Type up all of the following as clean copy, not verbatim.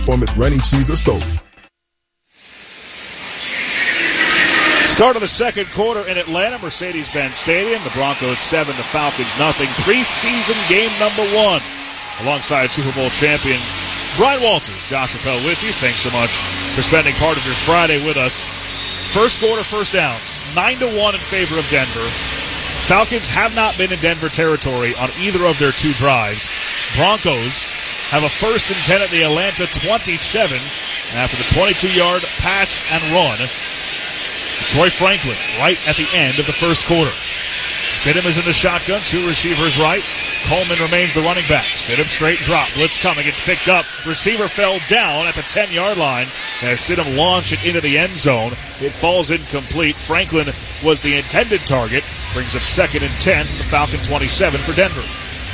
performance running cheese or soap. Start of the second quarter in Atlanta, Mercedes-Benz Stadium. The Broncos 7, the Falcons nothing. Preseason game number 1. Alongside Super Bowl champion Brian Walters, Josh Appel with you. Thanks so much for spending part of your Friday with us. First quarter, first downs, 9-1 in favor of Denver. Falcons have not been in Denver territory on either of their 2 drives. Broncos have a 1st and 10 at the Atlanta 27 after the 22-yard pass and run. Troy Franklin right at the end of the first quarter. Stidham is in the shotgun, 2 receivers right. Coleman remains the running back. Stidham straight drop. Blitz coming. It's picked up. Receiver fell down at the 10-yard line as Stidham launched it into the end zone. It falls incomplete. Franklin was the intended target. Brings up 2nd and 10 from the Falcon 27 for Denver.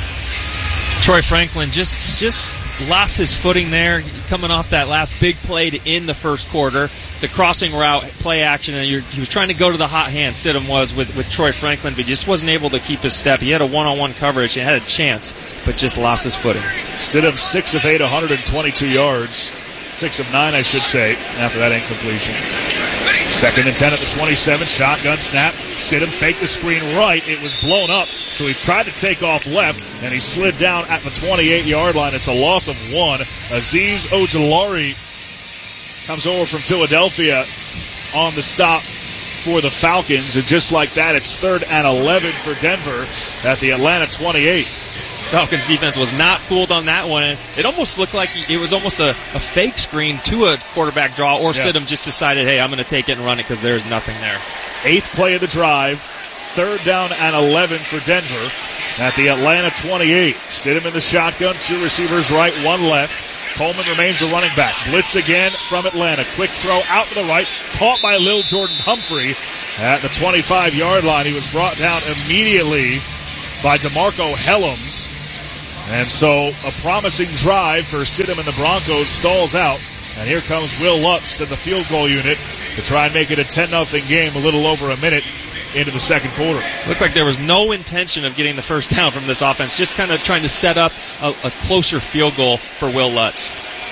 Troy Franklin just lost his footing there, coming off that last big play to end the first quarter. The crossing route, play action, and he was trying to go to the hot hand, Stidham was, with Troy Franklin, but he just wasn't able to keep his step. He had a one-on-one coverage and had a chance, but just lost his footing. Stidham 6 of 8, 122 yards. 6 of 9, I should say, after that incompletion. 2nd and 10 at the 27. Shotgun snap. Stidham faked the screen right. It was blown up, so he tried to take off left, and he slid down at the 28-yard line. It's a loss of 1. Azeez Ojulari comes over from Philadelphia on the stop for the Falcons, and just like that, it's 3rd and 11 for Denver at the Atlanta 28. Falcons defense was not fooled on that one. It almost looked like it was almost a fake screen to a quarterback draw, or Stidham just decided, hey, I'm going to take it and run it because there's nothing there. 8th play of the drive, 3rd down and 11 for Denver at the Atlanta 28. Stidham in the shotgun, 2 receivers right, 1 left. Coleman remains the running back. Blitz again from Atlanta. Quick throw out to the right, caught by Lil Jordan Humphrey at the 25-yard line. He was brought down immediately by DeMarco Helms. And so a promising drive for Stidham and the Broncos stalls out. And here comes Will Lutz in the field goal unit to try and make it a 10-0 game a little over a minute into the second quarter. Looked like there was no intention of getting the first down from this offense, just kind of trying to set up a closer field goal for Will Lutz.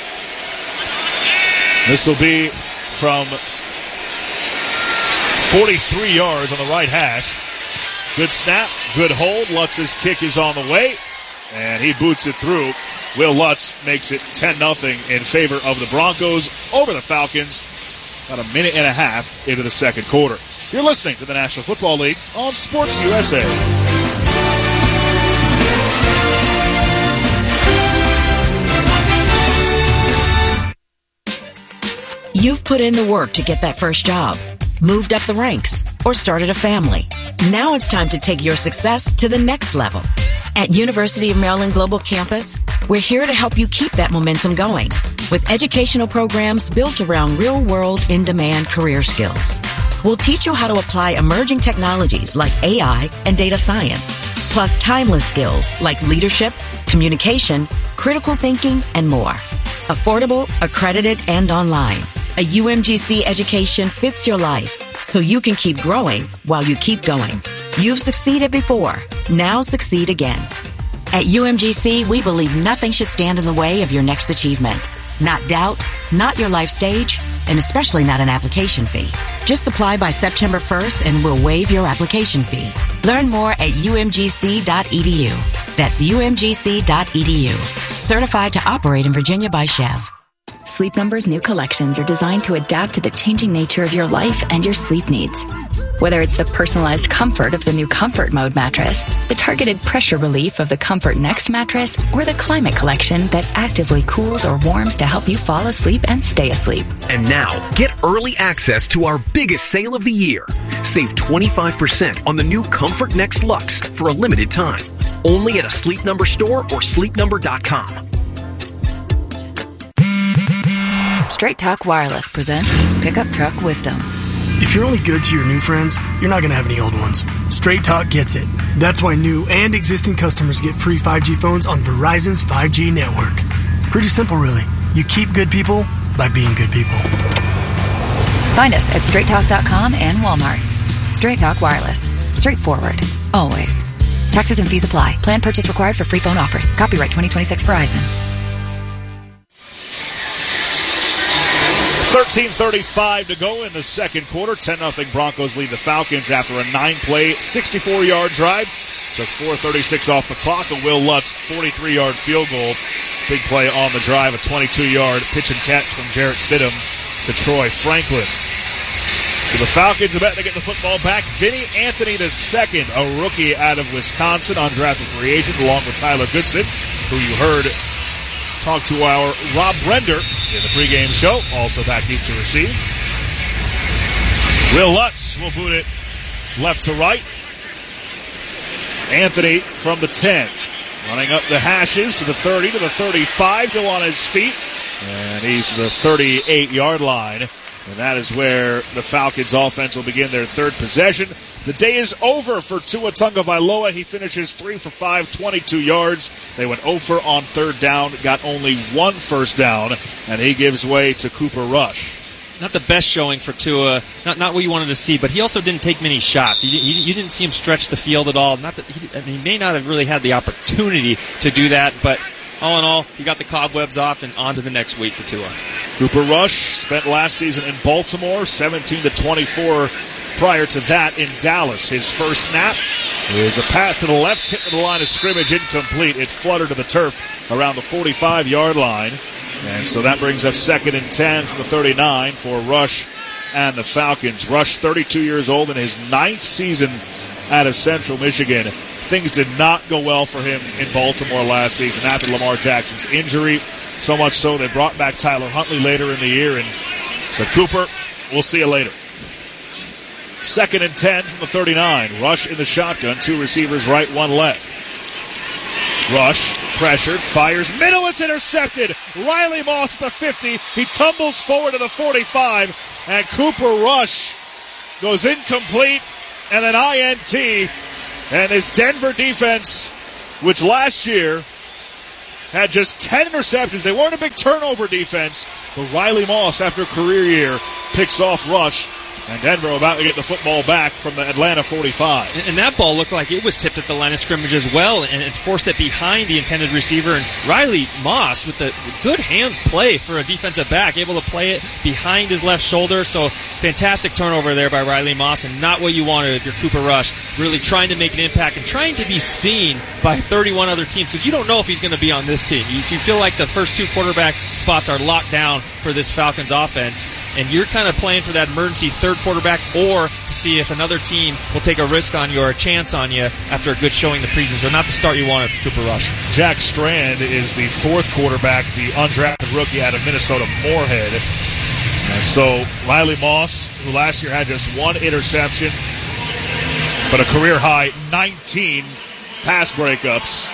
This will be from 43 yards on the right hash. Good snap, good hold. Lutz's kick is on the way, and he boots it through. Will Lutz makes it 10-0 in favor of the Broncos over the Falcons. About a minute and a half into the second quarter. You're listening to the National Football League on Sports USA. You've put in the work to get that first job, moved up the ranks, or started a family. Now it's time to take your success to the next level. At University of Maryland Global Campus, we're here to help you keep that momentum going with educational programs built around real-world, in-demand career skills. We'll teach you how to apply emerging technologies like AI and data science, plus timeless skills like leadership, communication, critical thinking, and more. Affordable, accredited, and online. A UMGC education fits your life so you can keep growing while you keep going. You've succeeded before. Now succeed again. At UMGC, we believe nothing should stand in the way of your next achievement. Not doubt, not your life stage, and especially not an application fee. Just apply by September 1st and we'll waive your application fee. Learn more at umgc.edu. That's umgc.edu. Certified to operate in Virginia by Chev. Sleep Number's new collections are designed to adapt to the changing nature of your life and your sleep needs. Whether it's the personalized comfort of the new Comfort Mode mattress, the targeted pressure relief of the Comfort Next mattress, or the Climate Collection that actively cools or warms to help you fall asleep and stay asleep. And now, get early access to our biggest sale of the year. Save 25% on the new Comfort Next Luxe for a limited time. Only at a Sleep Number store or sleepnumber.com. Straight Talk Wireless presents Pickup Truck Wisdom. If you're only good to your new friends, you're not going to have any old ones. Straight Talk gets it. That's why new and existing customers get free 5G phones on Verizon's 5G network. Pretty simple, really. You keep good people by being good people. Find us at straighttalk.com and Walmart. Straight Talk Wireless. Straightforward. Always. Taxes and fees apply. Plan purchase required for free phone offers. Copyright 2026 Verizon. 13:35 to go in the second quarter. 10-0 Broncos lead the Falcons after a 9-play, 64-yard drive. Took 4:36 off the clock. A Will Lutz 43-yard field goal. Big play on the drive. A 22-yard pitch and catch from Jarrett Stidham to Troy Franklin. So the Falcons are betting to get the football back. Vinny Anthony II, a rookie out of Wisconsin, undrafted free agent, along with Tyler Goodson, who you heard talk to our Rob Brender in the pregame show. Also back deep to receive. Will Lutz will boot it left to right. Anthony from the 10. Running up the hashes to the 30, to the 35, still on his feet. And he's to the 38-yard line. And that is where the Falcons offense will begin their third possession. The day is over for Tua Tagovailoa. He finishes 3 for 5, 22 yards. They went 0 for on third down, got only 1 first down, and he gives way to Cooper Rush. Not the best showing for Tua, not what you wanted to see, but he also didn't take many shots. You didn't see him stretch the field at all. Not that he may not have really had the opportunity to do that, but all in all, he got the cobwebs off and on to the next week for Tua. Cooper Rush spent last season in Baltimore, 17-24 prior to that in Dallas. His first snap is a pass to the left, tipped to the line of scrimmage, incomplete. It fluttered to the turf around the 45-yard line. And so that brings up 2nd and 10 from the 39 for Rush and the Falcons. Rush, 32 years old, in his 9th season out of Central Michigan. Things did not go well for him in Baltimore last season after Lamar Jackson's injury. So much so they brought back Tyler Huntley later in the year and said, Cooper, we'll see you later. 2nd and 10 from the 39. Rush in the shotgun. 2 receivers right, 1 left. Rush, pressured, fires, middle, it's intercepted. Riley Moss at the 50. He tumbles forward to the 45, and Cooper Rush goes incomplete, and then INT. And his Denver defense, which last year had just 10 interceptions, they weren't a big turnover defense, but Riley Moss, after a career year, picks off Rush. And Denver about to get the football back from the Atlanta 45. And that ball looked like it was tipped at the line of scrimmage as well, and it forced it behind the intended receiver. And Riley Moss, with the good hands play for a defensive back, able to play it behind his left shoulder. So fantastic turnover there by Riley Moss, and not what you wanted if you're Cooper Rush. Really trying to make an impact and trying to be seen by 31 other teams, because you don't know if he's going to be on this team. You feel like the first 2 quarterback spots are locked down for this Falcons offense, and you're kind of playing for that emergency third quarterback, or to see if another team will take a risk on you or a chance on you after a good showing the preseason. So not the start you wanted for Cooper Rush. Jack Strand is the 4th quarterback, the undrafted rookie out of Minnesota Moorhead. And so Riley Moss, who last year had just 1 interception, but a career-high 19 pass breakups,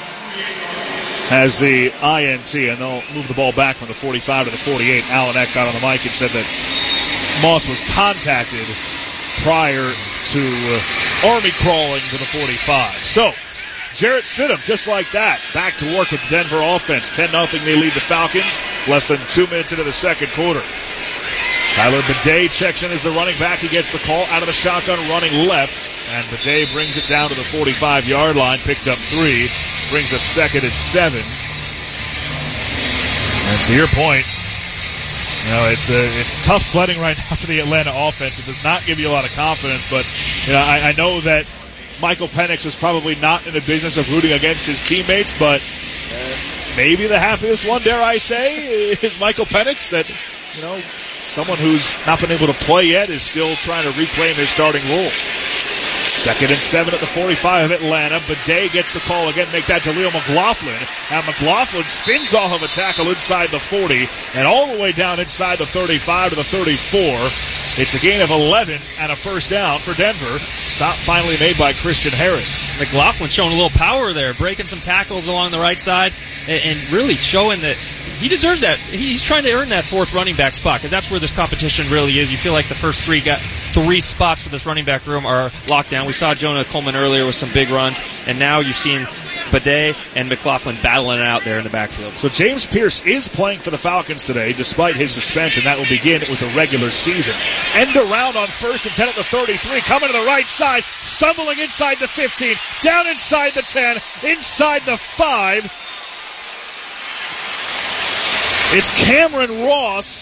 has the INT, and they'll move the ball back from the 45 to the 48. Alan Eck got on the mic and said that Moss was contacted prior to army crawling to the 45. So, Jarrett Stidham, just like that, back to work with the Denver offense. 10-0, they lead the Falcons, less than 2 minutes into the second quarter. Tyler Bidet checks in as the running back. He gets the call out of the shotgun, running left, and Bidet brings it down to the 45-yard line, picked up 3, brings up 2nd and 7. And to your point, you know, it's tough sledding right now for the Atlanta offense. It does not give you a lot of confidence, but you know, I know that Michael Penix is probably not in the business of rooting against his teammates, but maybe the happiest one, dare I say, is Michael Penix, that, you know, someone who's not been able to play yet is still trying to reclaim his starting role. 2nd and 7 at the 45 of Atlanta. Bidet gets the call again, make that Jaleel McLaughlin. And McLaughlin spins off of a tackle inside the 40 and all the way down inside the 35 to the 34. It's a gain of 11 and a first down for Denver. Stop finally made by Christian Harris. McLaughlin showing a little power there, breaking some tackles along the right side, and really showing that he deserves that. He's trying to earn that 4th running back spot, because that's where this competition really is. You feel like the first 3 spots for this running back room are locked down. We saw Jonah Coleman earlier with some big runs, and now you're seeing Bidet and McLaughlin battling it out there in the backfield. So James Pierce is playing for the Falcons today, despite his suspension. That will begin with the regular season. End around on 1st and 10 at the 33. Coming to the right side, stumbling inside the 15, down inside the 10, inside the 5. It's Cameron Ross,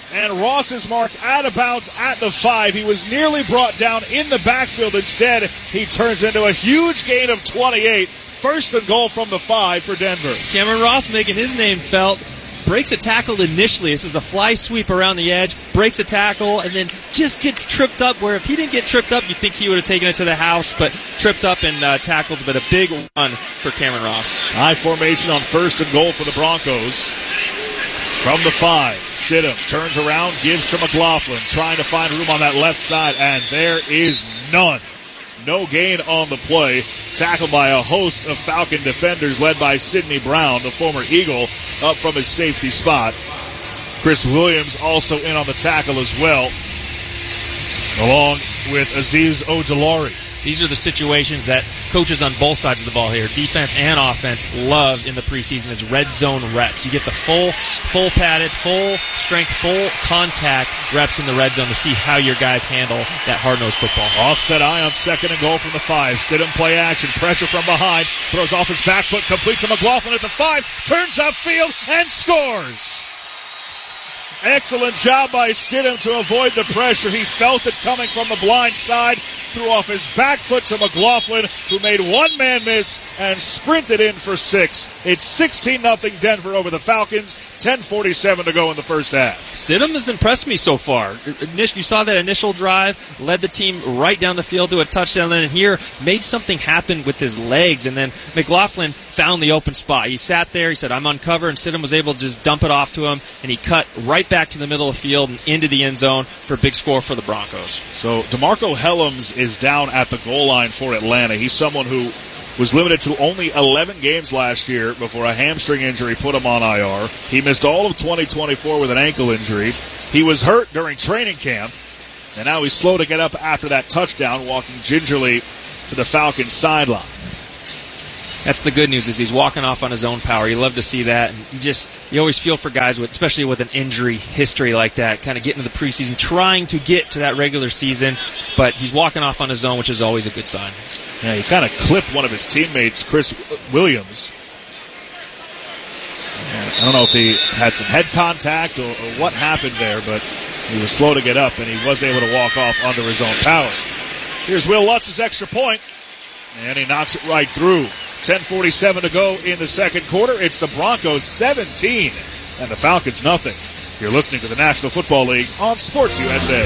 And Ross is marked out of bounds at the 5. He was nearly brought down in the backfield. Instead, he turns into a huge gain of 28. First and goal from the 5 for Denver. Cameron Ross making his name felt. Breaks a tackle initially. This is a fly sweep around the edge. Breaks a tackle and then just gets tripped up, where if he didn't get tripped up, you'd think he would have taken it to the house, but tripped up and tackled. But a big run for Cameron Ross. High formation on first and goal for the Broncos. From the 5, Stidham turns around, gives to McLaughlin, trying to find room on that left side, and there is none. No gain on the play. Tackled by a host of Falcon defenders led by Sidney Brown, the former Eagle, up from his safety spot. Chris Williams also in on the tackle as well, along with Azeez Ojulari. These are the situations that coaches on both sides of the ball here, defense and offense, love in the preseason is red zone reps. You get the full padded, full strength, full contact reps in the red zone to see how your guys handle that hard-nosed football. Offset eye on second and goal from the 5. Stidham play action, pressure from behind, throws off his back foot, complete to McLaughlin at the 5, turns upfield and scores. Excellent job by Stidham to avoid the pressure. He felt it coming from the blind side, threw off his back foot to McLaughlin, who made one man miss and sprinted in for 6. It's 16-0 Denver over the Falcons. 10:47 to go in the first half. Stidham has impressed me so far. You saw that initial drive, led the team right down the field to a touchdown, and then here made something happen with his legs, and then McLaughlin found the open spot. He sat there, he said, I'm on cover, and Stidham was able to just dump it off to him, and he cut right back to the middle of the field and into the end zone for a big score for the Broncos. So DeMarco Helms is down at the goal line for Atlanta. He's someone who was limited to only 11 games last year before a hamstring injury put him on IR. He missed all of 2024 with an ankle injury. He was hurt during training camp, and now he's slow to get up after that touchdown, walking gingerly to the Falcons sideline. That's the good news, is he's walking off on his own power. You love to see that. And you always feel for guys, especially with an injury history like that, kind of getting to the preseason, trying to get to that regular season, but he's walking off on his own, which is always a good sign. Yeah, he kind of clipped one of his teammates, Chris Williams. I don't know if he had some head contact or what happened there, but he was slow to get up, and he was able to walk off under his own power. Here's Will Lutz's extra point, and he knocks it right through. 10:47 to go in the second quarter. It's the Broncos 17 and the Falcons nothing. You're listening to the National Football League on Sports USA.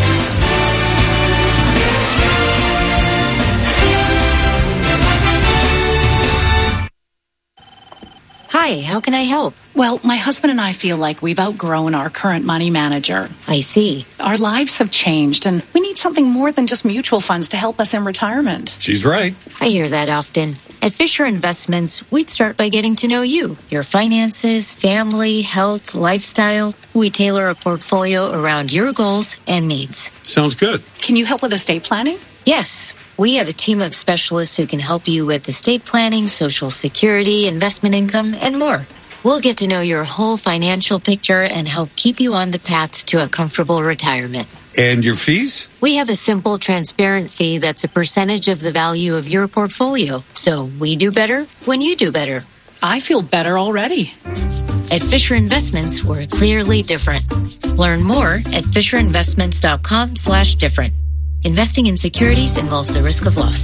Hi, how can I help? Well, my husband and I feel like we've outgrown our current money manager. I see. Our lives have changed, and we need something more than just mutual funds to help us in retirement. She's right. I hear that often. At Fisher Investments, we'd start by getting to know you, your finances, family, health, lifestyle. We tailor a portfolio around your goals and needs. Sounds good. Can you help with estate planning? Yes. We have a team of specialists who can help you with estate planning, Social Security, investment income, and more. We'll get to know your whole financial picture and help keep you on the path to a comfortable retirement. And your fees? We have a simple, transparent fee that's a percentage of the value of your portfolio. So we do better when you do better. I feel better already. At Fisher Investments, we're clearly different. Learn more at FisherInvestments.com/different. Investing in securities involves a risk of loss.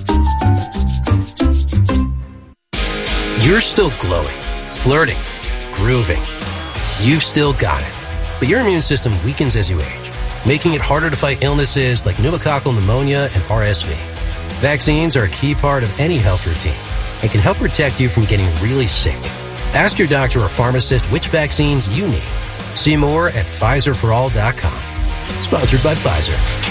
You're still glowing, flirting, grooving. You've still got it. But your immune system weakens as you age, making it harder to fight illnesses like pneumococcal pneumonia and RSV. Vaccines are a key part of any health routine and can help protect you from getting really sick. Ask your doctor or pharmacist which vaccines you need. See more at PfizerForAll.com. Sponsored by Pfizer.